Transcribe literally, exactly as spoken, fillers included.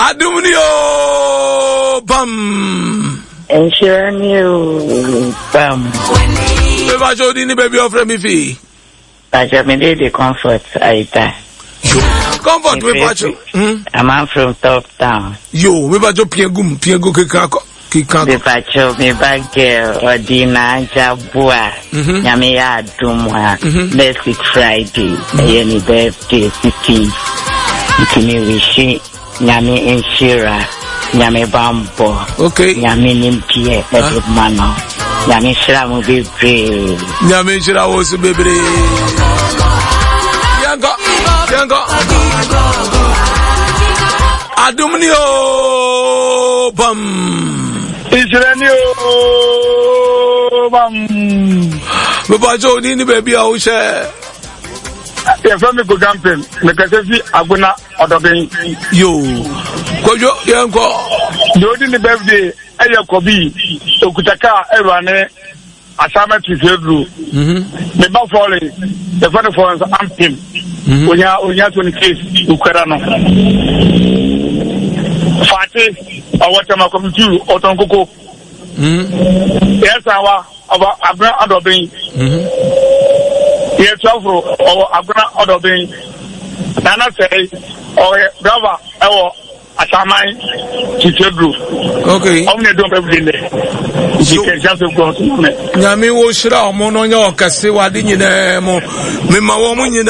Adumnio bam. Ensure you bam. Never show the baby of me fee. But I mean the comfort I die. Comfort me pacho. I'm from top town. Yo, me pacho piengum piengo kikako. Kikako. Me pacho me bagel ordina jabua. Nyame ya dumwa. Basic Friday. Any birthday sixteen. Ikini wishi. Nyame Inshira. Nyame Bambo. Okay. Nyame Nimpie. Edit Mano. Nyame Shira mu bebre. Nyame Shira wosu bebre. Yango. Yango. Adumnio bam. Israelio bam. Me bajo ni ni baby a o share. Yeah, from me go camping. Me kasefi aguna odobin. Yo. Kojo yango. Yo di ni birthday aya kobi okutaka erwane asama tifedru. Mhm. Me ba fole. The funny for us ampim. Onya onya twenty case ukara no. Fati awatama komtu otonkoko. Mhm. Yes awa aba aguna odobin. Mhm. Yes afro or aguna odobin. Nana say or brother ewo asamai tifedru. Okay. Omne do everything. You can just go to me. Nyame wo shira omo no nya okase wade nyina mo. Me ma wo mo nyina